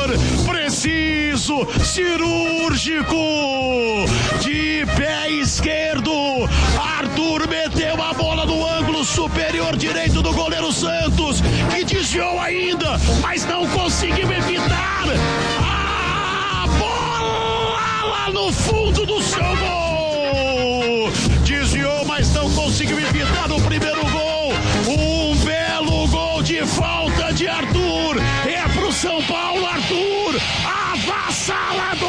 preciso, cirúrgico, de pé esquerdo, Arthur meteu a bola no ângulo superior direito do goleiro Santos, que desviou ainda, mas não conseguiu evitar a bola lá no fundo do seu gol. Desviou, mas não conseguiu evitar o primeiro gol. Um belo gol de falta de Arthur. É pro São Paulo, Arthur, avassalador.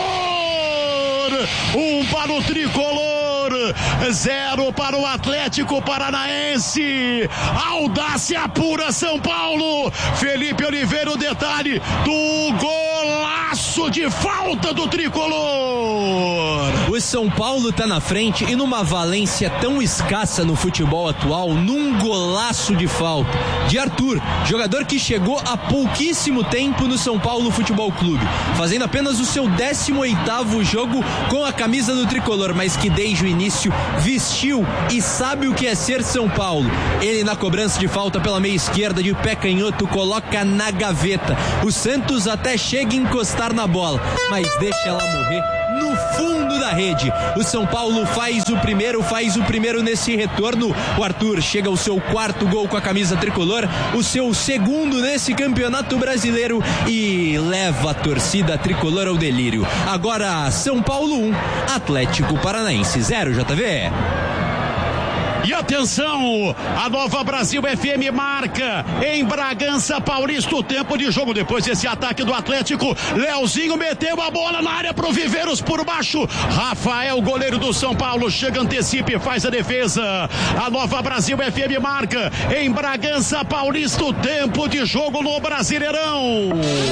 1 para o tricolor, 0 para o Atlético Paranaense. Audácia pura, São Paulo. Felipe Oliveira, o detalhe do golaço de falta do tricolor. O São Paulo tá na frente e numa valência tão escassa no futebol atual, num golaço de falta de Arthur, jogador que chegou há pouquíssimo tempo no São Paulo Futebol Clube, fazendo apenas o seu 18º jogo com a camisa do tricolor, mas que desde o início vestiu e sabe o que é ser São Paulo. Ele na cobrança de falta pela meia esquerda, de pé canhoto, coloca na gaveta. O Santos até chega a encostar na bola, mas deixa ela morrer no fundo da rede. O São Paulo faz o primeiro nesse retorno. O Arthur chega ao seu 4º gol com a camisa tricolor, o seu 2º nesse campeonato brasileiro, e leva a torcida tricolor ao delírio. Agora São Paulo 1, Atlético Paranaense 0, JV. E atenção, a Nova Brasil FM marca em Bragança Paulista o tempo de jogo. Depois desse ataque do Atlético, Leozinho meteu a bola na área pro Viveiros por baixo. Rafael, goleiro do São Paulo, chega, antecipa e faz a defesa. A Nova Brasil FM marca em Bragança Paulista o tempo de jogo no Brasileirão.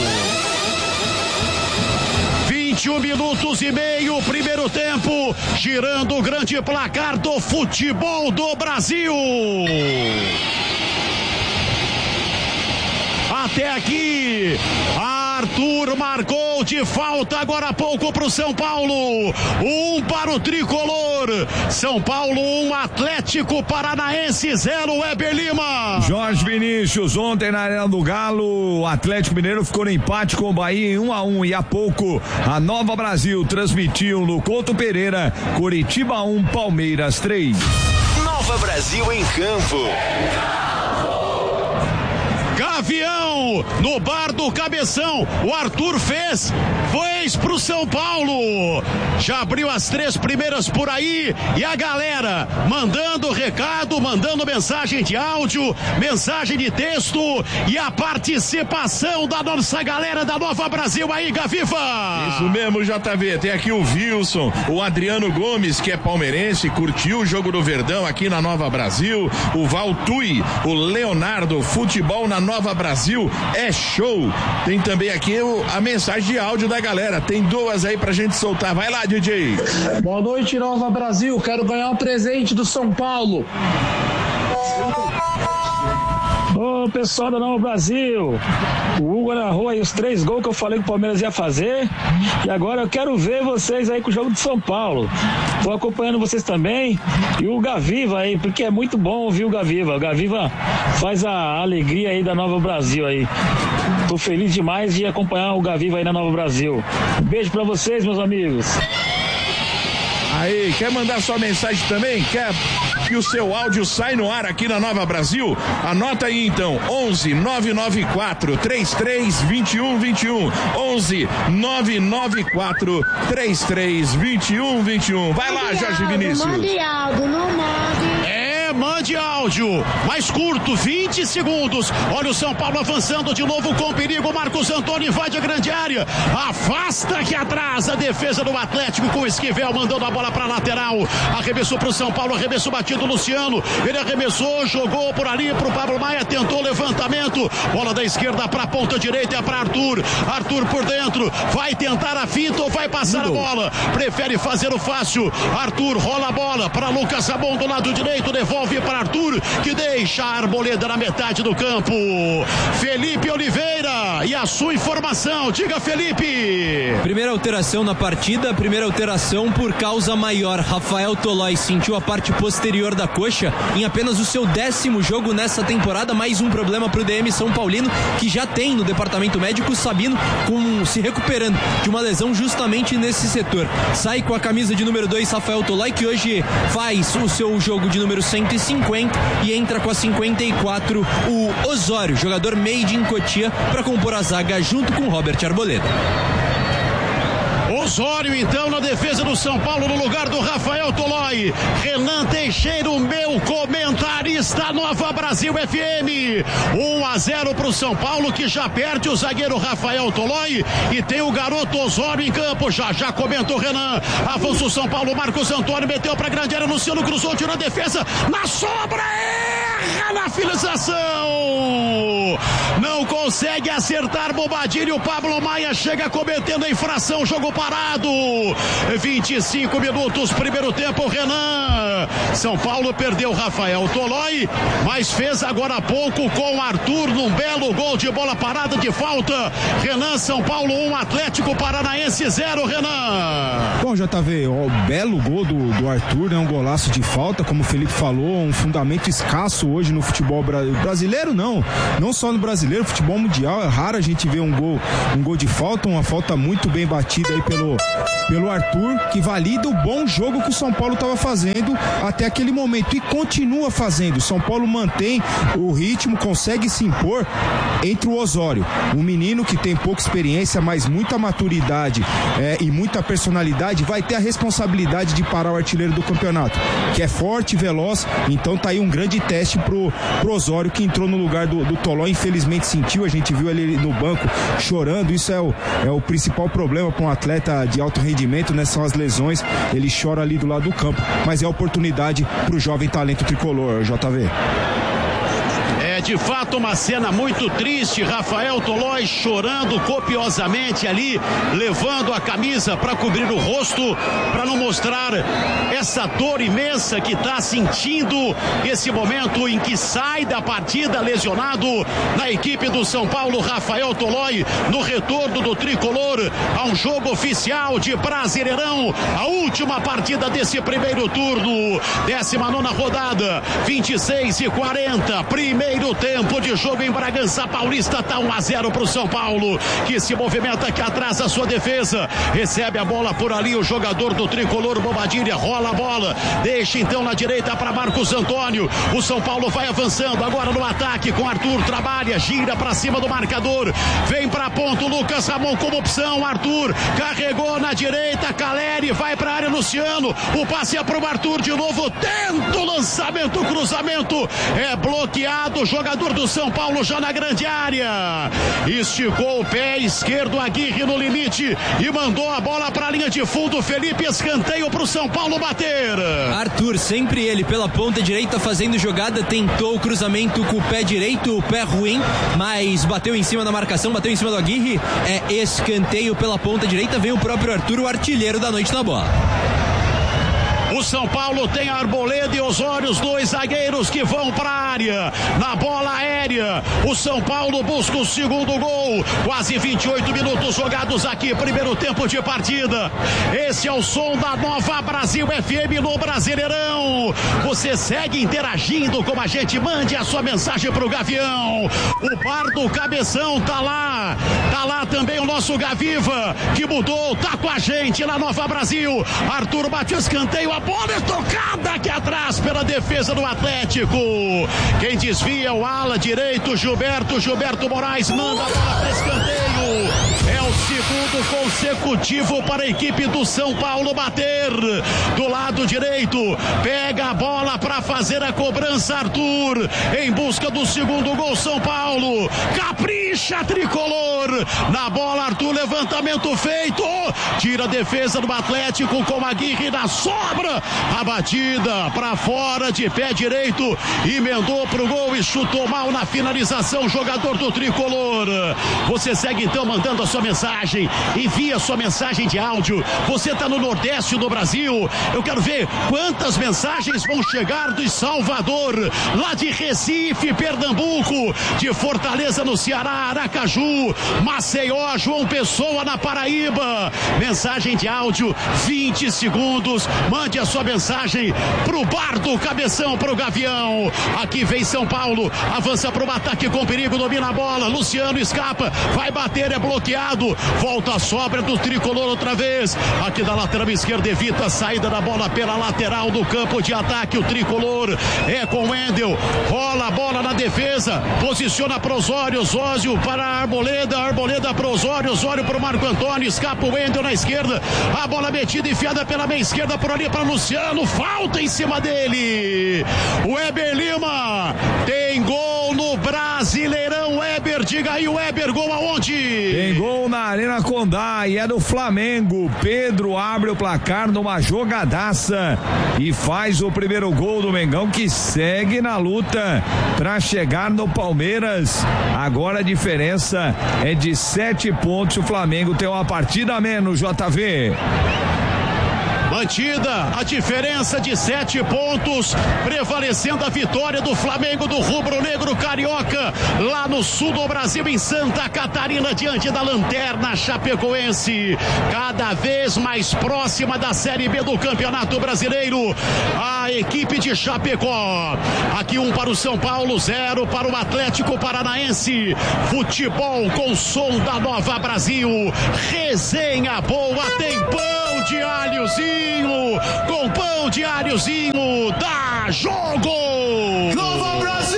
21 minutos e meio, primeiro tempo, girando o grande placar do futebol do Brasil. Até aqui, Arthur marcou de falta agora há pouco para o São Paulo. 1 para o tricolor. São Paulo 1, Atlético Paranaense 0, Weber Lima. Jorge Vinícius, ontem na Arena do Galo, o Atlético Mineiro ficou no empate com o Bahia em 1-1, e há pouco a Nova Brasil transmitiu no Couto Pereira, Coritiba 1, Palmeiras 3. Nova Brasil em campo. Gavião, no bar do Cabeção, o Arthur fez pro São Paulo, já abriu as 3 primeiras por aí, e a galera mandando recado, mandando mensagem de áudio, mensagem de texto, e a participação da nossa galera da Nova Brasil aí, Gaviva. Isso mesmo, JV, tem aqui o Wilson, o Adriano Gomes, que é palmeirense, curtiu o jogo do Verdão aqui na Nova Brasil, o Valtui, o Leonardo, futebol na Nova Brasil é show. Tem também aqui a mensagem de áudio da galera, tem 2 aí pra gente soltar. Vai lá, DJ. Boa noite, Nova Brasil, quero ganhar um presente do São Paulo. Ô, pessoal da Nova Brasil, o Hugo narrou aí os 3 gols que eu falei que o Palmeiras ia fazer, e agora eu quero ver vocês aí com o jogo de São Paulo. Tô acompanhando vocês também, e o Gaviva aí, porque é muito bom ouvir o Gaviva. O Gaviva faz a alegria aí da Nova Brasil aí. Tô feliz demais de acompanhar o Gaviva aí na Nova Brasil. Um beijo pra vocês, meus amigos. Aí, quer mandar sua mensagem também? Quer que o seu áudio saia no ar aqui na Nova Brasil? Anota aí então, 11 994 33 21 21, 11 994 33 21 21. Vai lá, Jorge Vinícius. Mande áudio, não mande. Mande áudio, mais curto, 20 segundos. Olha o São Paulo avançando de novo com perigo. Marcos Antônio invade a grande área, afasta aqui atrás a defesa do Atlético com o Esquivel, mandando a bola para lateral. Arremessou para o São Paulo, arremesso batido Luciano. Ele arremessou, jogou por ali para o Pablo Maia, tentou levantamento. Bola da esquerda para a ponta direita, é para Arthur. Arthur por dentro, vai tentar a finta ou vai passar a bola? Prefere fazer o fácil. Arthur rola a bola para Lucas Sabon do lado direito, devolve devolve para Arthur, que deixa a Arboleda na metade do campo. Felipe Oliveira e a sua informação. Diga, Felipe. Primeira alteração na partida, primeira alteração por causa maior. Rafael Tolói sentiu a parte posterior da coxa em apenas o seu 10º jogo nessa temporada. Mais um problema para o DM São Paulino, que já tem no departamento médico Sabino se recuperando de uma lesão justamente nesse setor. Sai com a camisa de número 2 Rafael Tolói, que hoje faz o seu jogo de número 150, e entra com a 54 o Osório, jogador made in Cotia, para compor a zaga junto com Robert Arboleda. Osório, então, na defesa do São Paulo, no lugar do Rafael Tolói. Renan Teixeira, o meu comentarista, Nova Brasil FM. 1-0 para o São Paulo, que já perde o zagueiro Rafael Tolói e tem o garoto Osório em campo. Já comentou Renan. Avança o São Paulo, Marcos Antônio meteu para a grande área, Luciano cruzou, tirou a defesa, na sobra, erra na finalização. Não consegue acertar Bobadilha. O Pablo Maia chega cometendo a infração, jogo parado. 25 minutos, primeiro tempo, Renan. São Paulo perdeu Rafael Tolói, mas fez agora há pouco com Arthur num belo gol de bola parada de falta. Renan, São Paulo 1, Atlético Paranaense 0, Renan. Bom, JV, o belo gol do Arthur, né? Um golaço de falta, como o Felipe falou, um fundamento escasso hoje no futebol brasileiro, não só no brasileiro, futebol mundial. É raro a gente ver um gol de falta, uma falta muito bem batida aí pelo Arthur, que valida o bom jogo que o São Paulo estava fazendo até aquele momento e continua fazendo. O São Paulo mantém o ritmo, consegue se impor entre o Osório, um menino que tem pouca experiência, mas muita maturidade e muita personalidade, vai ter a responsabilidade de parar o artilheiro do campeonato, que é forte e veloz. Então tá aí um grande teste pro Osório, que entrou no lugar do Tolói. Infelizmente sentiu, a gente viu ele no banco chorando. Isso é o principal problema para um atleta de alto rendimento, né? São as lesões. Ele chora ali do lado do campo, mas é oportunidade pro jovem talento tricolor, JV. É de fato uma cena muito triste. Rafael Tolói chorando copiosamente ali, levando a camisa para cobrir o rosto, para não mostrar essa dor imensa que está sentindo esse momento em que sai da partida lesionado na equipe do São Paulo. Rafael Tolói no retorno do tricolor a um jogo oficial de Brasileirão, a última partida desse primeiro turno, 19ª rodada, 26:40, primeiro tempo de jogo em Bragança Paulista. Tá 1-0 pro São Paulo, que se movimenta aqui atrás da sua defesa, recebe a bola por ali o jogador do tricolor Bobadilha, rola a bola, deixa então na direita para Marcos Antônio. O São Paulo vai avançando agora no ataque com Arthur, trabalha, gira para cima do marcador, vem para ponto Lucas Ramon como opção. Arthur carregou na direita, Caleri vai para a área, Luciano, o passe é pro Arthur de novo, tenta o lançamento, o cruzamento é bloqueado. Jogador do São Paulo já na grande área, esticou o pé esquerdo, Aguirre no limite e mandou a bola para a linha de fundo. Felipe, escanteio para o São Paulo bater. Arthur, sempre ele pela ponta direita fazendo jogada, tentou o cruzamento com o pé direito, o pé ruim, mas bateu em cima da marcação, bateu em cima do Aguirre. É escanteio pela ponta direita, vem o próprio Arthur, o artilheiro da noite na bola. O São Paulo tem Arboleda e Osório, os dois zagueiros que vão para a área. Na bola aérea, o São Paulo busca o segundo gol. Quase 28 minutos jogados aqui, primeiro tempo de partida. Esse é o som da Nova Brasil FM no Brasileirão. Você segue interagindo com a gente, mande a sua mensagem pro Gavião. O Bar do Cabeção tá lá também o nosso Gaviva, que mudou, tá com a gente na Nova Brasil. Arthur bate o escanteio, a bola é tocada aqui atrás pela defesa do Atlético. Quem desvia o ala direito, Gilberto Moraes manda a bola para escanteio. É o segundo consecutivo para a equipe do São Paulo bater. Do lado direito, pega a bola para fazer a cobrança Arthur, em busca do segundo gol. São Paulo capricha, tricolor. Tricolor. Na bola, Arthur, levantamento feito. Tira a defesa do Atlético com Aguirre na sobra. A batida pra fora de pé direito. Emendou pro gol e chutou mal na finalização. Jogador do Tricolor. Você segue então mandando a sua mensagem. Envia a sua mensagem de áudio. Você tá no Nordeste do Brasil. Eu quero ver quantas mensagens vão chegar de Salvador, lá de Recife, Pernambuco, de Fortaleza no Ceará, Aracaju, Maceió, João Pessoa na Paraíba. Mensagem de áudio, 20 segundos. Mande a sua mensagem pro Bar do Cabeção, pro Gavião. Aqui vem São Paulo, avança pro ataque com perigo, domina a bola. Luciano escapa, vai bater, é bloqueado. Volta a sobra do Tricolor outra vez. Aqui da lateral esquerda, evita a saída da bola pela lateral do campo de ataque. O Tricolor é com Wendel, rola a bola na defesa, posiciona para Osório, Osório para Arboleda, Arboleda para Osório, Osório para o Marco Antônio, escapa o Wendel na esquerda, a bola metida, enfiada pela meia esquerda, por ali para Luciano, falta em cima dele. O Weber Lima tem gol no Brasileirão. Weber, diga aí, o Weber, gol aonde? Tem gol na Arena Condá e é do Flamengo. Pedro abre o placar numa jogadaça e faz o primeiro gol do Mengão, que segue na luta para chegar no Palmeiras. Agora a diferença é de 7 pontos. O Flamengo tem uma partida a menos, JV. Mantida a diferença de 7 pontos, prevalecendo a vitória do Flamengo, do rubro-negro carioca, lá no sul do Brasil, em Santa Catarina, diante da Lanterna Chapecoense, cada vez mais próxima da Série B do Campeonato Brasileiro, a equipe de Chapecó. Aqui 1 para o São Paulo, 0 para o Atlético Paranaense. Futebol com som da Nova Brasil, resenha boa, tem pão de alhozinho, com pão de alhozinho, dá jogo! Nova Brasil!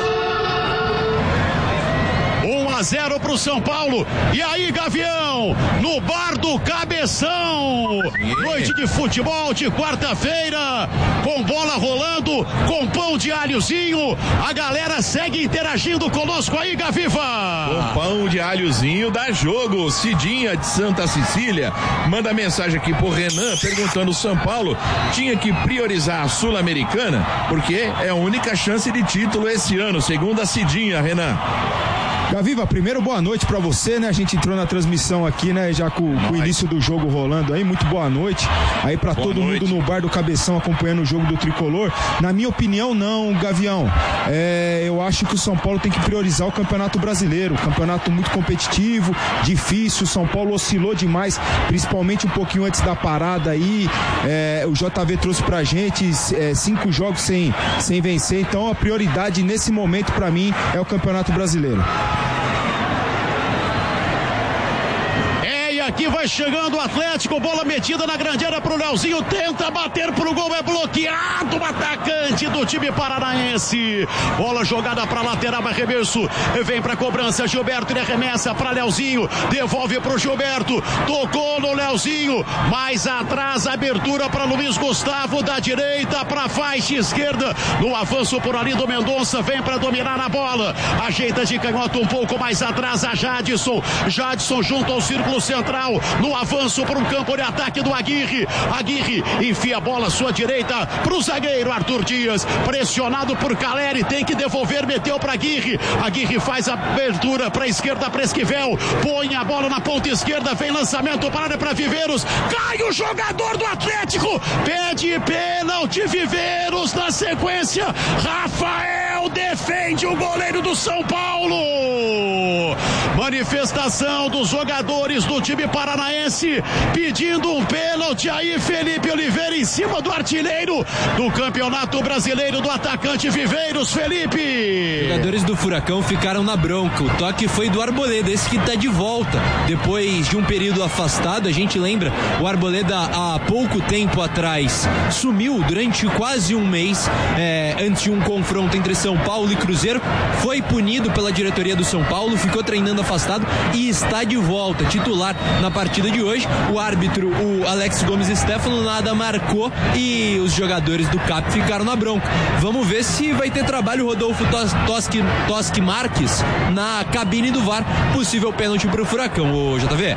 1-0 pro São Paulo. E aí, Gavião, no Bar do Cabeção, noite de futebol de quarta-feira, com bola rolando, com pão de alhozinho. A galera segue interagindo conosco aí, Gaviva. Com pão de alhozinho dá jogo. Cidinha de Santa Cecília manda mensagem aqui pro Renan, perguntando: São Paulo tinha que priorizar a Sul-Americana porque é a única chance de título esse ano, segundo a Cidinha, Renan. Gaviva, primeiro boa noite pra você, né? A gente entrou na transmissão aqui, né? Já com o início do jogo rolando aí, muito boa noite. Aí pra todo mundo no Bar do Cabeção acompanhando o jogo do Tricolor. Na minha opinião, não, Gavião. Eu acho que o São Paulo tem que priorizar o Campeonato Brasileiro. Campeonato muito competitivo, difícil. O São Paulo oscilou demais, principalmente um pouquinho antes da parada aí. O JV trouxe pra gente 5 jogos sem vencer. Então a prioridade nesse momento pra mim é o Campeonato Brasileiro. Aqui vai chegando o Atlético, bola metida na grande área pro Leozinho, tenta bater pro gol, é bloqueado o atacante do time paranaense. Bola jogada pra lateral, arremesso, vem pra cobrança, Gilberto, ele arremessa pra Leozinho, devolve pro Gilberto, tocou no Leozinho, mais atrás, abertura pra Luiz Gustavo, da direita pra faixa esquerda, no avanço por ali do Mendonça, vem pra dominar a bola, ajeita de canhota um pouco mais atrás a Jadson junto ao círculo central, no avanço para um campo de ataque do Aguirre. Aguirre enfia a bola à sua direita para o zagueiro Arthur Dias, pressionado por Caleri, tem que devolver, meteu para Aguirre. Aguirre faz a abertura para a esquerda para Esquivel, põe a bola na ponta esquerda, vem lançamento para área para Viveiros, cai o jogador do Atlético, pede pênalti, Viveiros na sequência, Rafael defende o goleiro do São Paulo. Manifestação dos jogadores do time paranaense pedindo um pênalti aí, Felipe Oliveira em cima do artilheiro do Campeonato Brasileiro, do atacante Viveiros. Felipe, os jogadores do Furacão ficaram na bronca, o toque foi do Arboleda, esse que tá de volta depois de um período afastado. A gente lembra, o Arboleda há pouco tempo atrás sumiu durante quase um mês, antes de um confronto entre São Paulo e Cruzeiro, foi punido pela diretoria do São Paulo, ficou treinando afastado afastado e está de volta, titular na partida de hoje. O árbitro, o Alex Gomes Stefano, nada marcou e os jogadores do CAP ficaram na bronca. Vamos ver se vai ter trabalho Rodolfo Toschi Marques na cabine do VAR. Possível pênalti para o Furacão, o JV.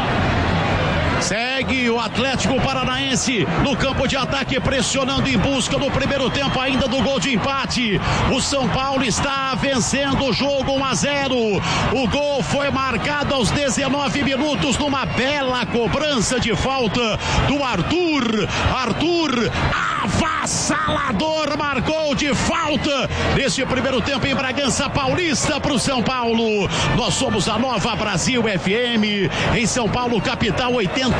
Segue o Atlético Paranaense no campo de ataque, pressionando em busca do primeiro tempo ainda do gol de empate. O São Paulo está vencendo o jogo 1-0. O gol foi marcado aos 19 minutos numa bela cobrança de falta do Arthur. Arthur, avassalador, marcou de falta nesse primeiro tempo em Bragança Paulista para o São Paulo. Nós somos a Nova Brasil FM em São Paulo, capital,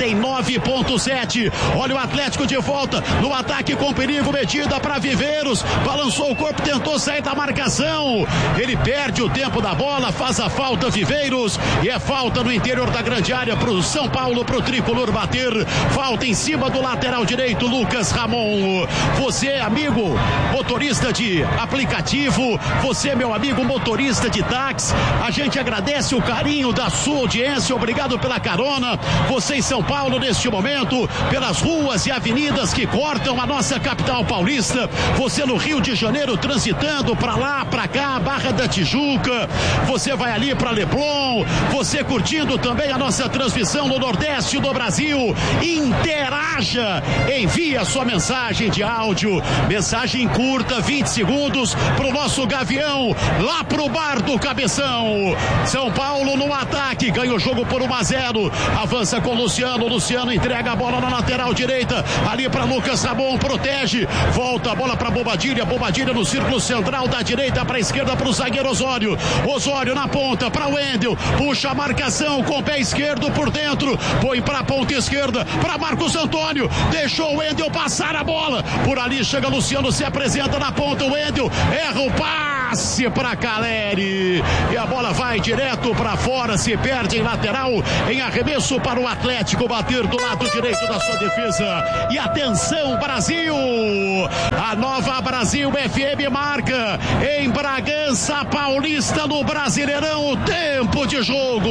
89.7. Olha o Atlético de volta no ataque com perigo, metida para Viveiros, balançou o corpo, tentou sair da marcação, ele perde o tempo da bola, faz a falta Viveiros e é falta no interior da grande área para o São Paulo, para o tricolor bater. Falta em cima do lateral direito Lucas Ramon. Você, amigo motorista de aplicativo, você, meu amigo motorista de táxi, a gente agradece o carinho da sua audiência, obrigado pela carona. Você em São Paulo neste momento, pelas ruas e avenidas que cortam a nossa capital paulista, você no Rio de Janeiro transitando para lá, para cá, Barra da Tijuca, você vai ali para Leblon, você curtindo também a nossa transmissão no Nordeste do Brasil, interaja, envie a sua mensagem de áudio, mensagem curta, 20 segundos para o nosso Gavião, lá pro bar do Cabeção. São Paulo no ataque, ganha o jogo por 1-0, avança com Luciano entrega a bola na lateral direita, ali para Lucas Ramon, protege, volta a bola para Bobadilha no círculo central da direita para a esquerda para o zagueiro Osório na ponta para o Wendel, puxa a marcação com o pé esquerdo por dentro, põe para a ponta esquerda para Marcos Antônio, deixou o Wendel passar a bola, por ali chega Luciano, se apresenta na ponta, o Wendel erra o passe para Caleri e a bola vai direto para fora, se perde em lateral, em arremesso para o Atlético bater do lado direito da sua defesa. E atenção, Brasil! A Nova Brasil FM marca em Bragança Paulista no Brasileirão, tempo de jogo.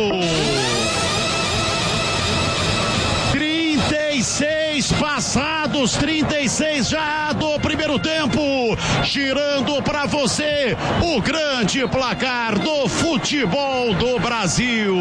36 passados, 36 já do primeiro tempo, girando para você o grande placar do futebol do Brasil.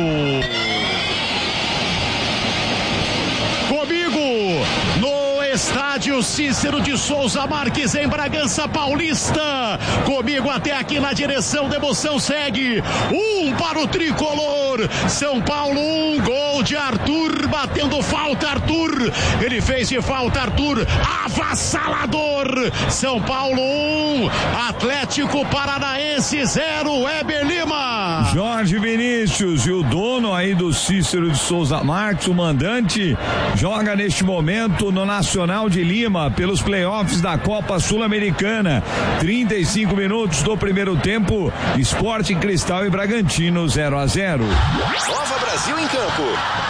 Comigo no estádio Cícero de Souza Marques em Bragança Paulista, comigo até aqui na direção da emoção segue 1 para o tricolor, São Paulo 1, gol de Arthur, batendo falta Arthur, ele fez de falta Arthur, avassalador, São Paulo 1, Atlético Paranaense 0, Weber Lima. Jorge Vinícius e o dono aí do Cícero de Souza Marques, o mandante, joga neste momento no Nacional de Lima pelos playoffs da Copa Sul-Americana. 35 minutos do primeiro tempo, Sport Cristal e Bragantino 0-0. Nova Brasil em campo.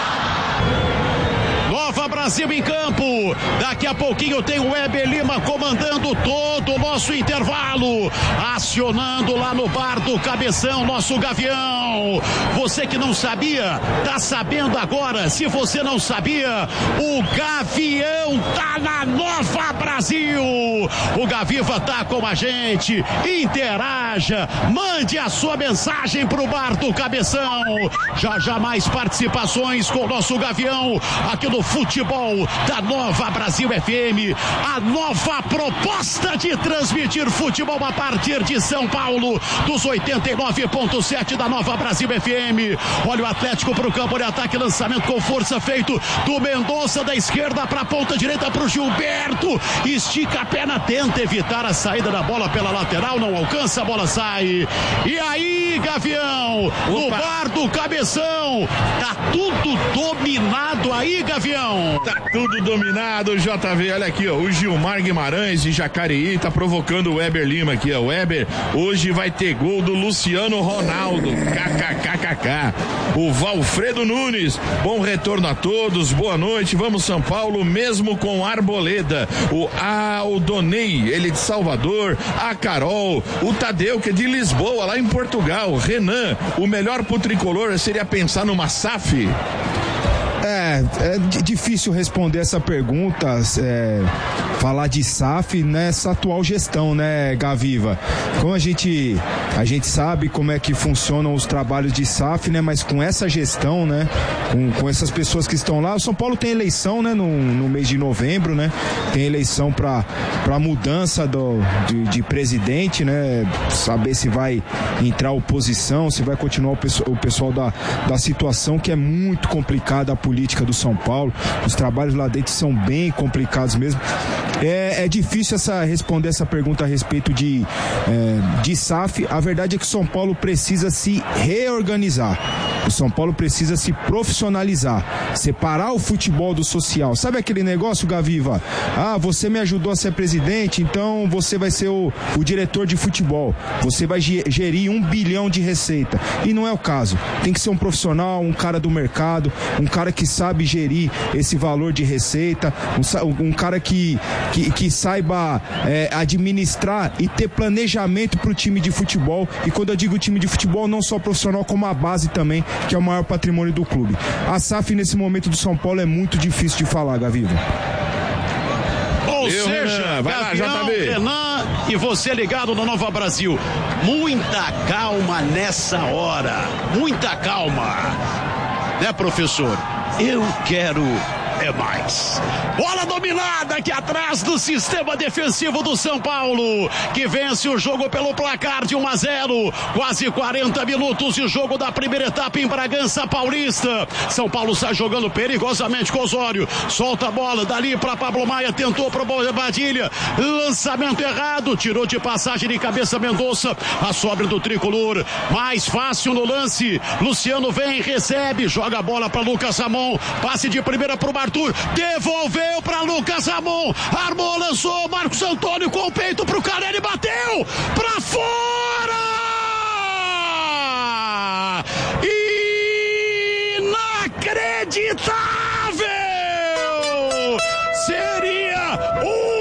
Nova Brasil em campo, daqui a pouquinho tem o Weber Lima comandando todo o nosso intervalo, acionando lá no bar do Cabeção, nosso Gavião. Você que não sabia, tá sabendo agora. Se você não sabia, o Gavião tá na Nova Brasil. O Gaviva tá com a gente, interaja, mande a sua mensagem pro bar do Cabeção. Já mais participações com o nosso Gavião aqui no futebol da Nova Brasil FM, a nova proposta de transmitir futebol a partir de São Paulo, dos 89.7 da Nova Brasil FM. Olha o Atlético pro campo de ataque, lançamento com força feito do Mendonça, da esquerda para a ponta direita pro Gilberto, estica a perna, tenta evitar a saída da bola pela lateral, não alcança, a bola sai. E aí, Gavião, no bar do Cabeção, Gavião. Tá tudo dominado aí, Gavião. Tá tudo dominado, JV. Olha aqui, ó, o Gilmar Guimarães de Jacareí tá provocando o Weber Lima aqui, ó. O Weber, hoje vai ter gol do Luciano Ronaldo. KKKKK. O Valfredo Nunes, bom retorno a todos, boa noite, vamos São Paulo, mesmo com Arboleda. O Aldonei, ele de Salvador. A Carol, o Tadeu, que é de Lisboa, lá em Portugal. Renan, o melhor pro tricolor seria pensar numa SAF? É difícil responder essa pergunta, falar de SAF nessa atual gestão, né, Gaviva? Como a gente sabe como é que funcionam os trabalhos de SAF, né, mas com essa gestão, né, com essas pessoas que estão lá, o São Paulo tem eleição, né, no mês de novembro, né, tem eleição para mudança de presidente, né, saber se vai entrar oposição, se vai continuar o pessoal da situação, que é muito complicada a política do São Paulo, os trabalhos lá dentro são bem complicados mesmo. É difícil responder essa pergunta a respeito de SAF. A verdade é que o São Paulo precisa se reorganizar. O São Paulo precisa se profissionalizar, separar o futebol do social. Sabe aquele negócio, Gaviva? Você me ajudou a ser presidente, então você vai ser o diretor de futebol. Você vai gerir 1 bilhão de receita. E não é o caso. Tem que ser um profissional, um cara do mercado, um cara que sabe gerir esse valor de receita, um cara que saiba administrar e ter planejamento para o time de futebol. E quando eu digo time de futebol, não só profissional, como a base também, que é o maior patrimônio do clube. A SAF nesse momento do São Paulo é muito difícil de falar, Gaviva. Ou seja, Gavião, Renan e você ligado no Nova Brasil. Muita calma nessa hora. Muita calma. Né, professor? Eu quero mais. Bola dominada aqui atrás do sistema defensivo do São Paulo, que vence o jogo pelo placar de 1-0. Quase 40 minutos de jogo da primeira etapa em Bragança Paulista. São Paulo sai jogando perigosamente com Osório. Solta a bola dali para Pablo Maia, tentou para Badilha. Lançamento errado, tirou de passagem de cabeça Mendonça. A sobra do tricolor. Mais fácil no lance. Luciano vem, recebe, joga a bola para Lucas Ramon. Passe de primeira para o Arthur, devolveu para Lucas Ramon, armou, lançou, Marcos Antônio com o peito pro Carelli, bateu para fora! Inacreditável! Seria